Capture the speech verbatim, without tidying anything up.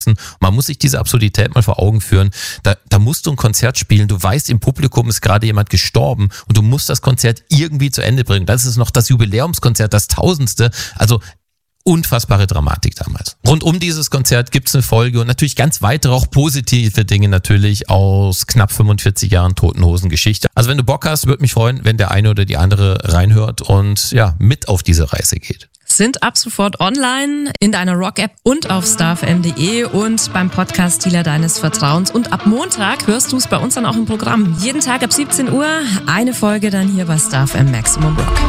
Man muss sich diese Absurdität mal vor Augen führen. Da, da musst du ein Konzert spielen, du weißt, im Publikum ist gerade jemand gestorben und du musst das Konzert irgendwie zu Ende bringen. Das ist noch das Jubiläumskonzert, das Tausendste. Also unfassbare Dramatik damals. Rund um dieses Konzert gibt's eine Folge und natürlich ganz weitere, auch positive Dinge natürlich aus knapp fünfundvierzig Jahren Toten Hosen Geschichte. Also wenn du Bock hast, würde mich freuen, wenn der eine oder die andere reinhört und ja, mit auf diese Reise geht. Sind ab sofort online in deiner Rock-App und auf starfm punkt de und beim Podcast-Dealer deines Vertrauens. Und ab Montag hörst du es bei uns dann auch im Programm. Jeden Tag ab siebzehn Uhr eine Folge dann hier bei StarFM Maximum Rock.